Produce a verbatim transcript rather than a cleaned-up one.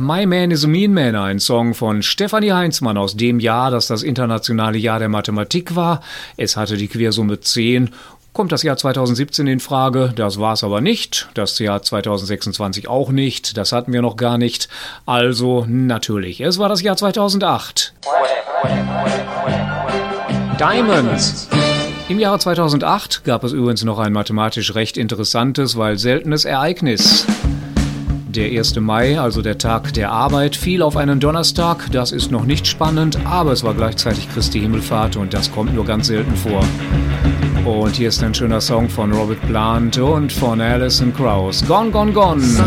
My Man is a Mean Man, ein Song von Stefanie Heinzmann aus dem Jahr, das das internationale Jahr der Mathematik war. Es hatte die Quersumme zehn. Kommt das Jahr zweitausendsiebzehn in Frage? Das war es aber nicht. Das Jahr zweitausendsechsundzwanzig auch nicht. Das hatten wir noch gar nicht. Also natürlich, es war das Jahr zweitausendacht. Diamonds. Im Jahre zweitausendacht gab es übrigens noch ein mathematisch recht interessantes, weil seltenes Ereignis. Der erste Mai, also der Tag der Arbeit, fiel auf einen Donnerstag. Das ist noch nicht spannend, aber es war gleichzeitig Christi Himmelfahrt und das kommt nur ganz selten vor. Und hier ist ein schöner Song von Robert Plant und von Alison Krauss. Gone, gone, gone.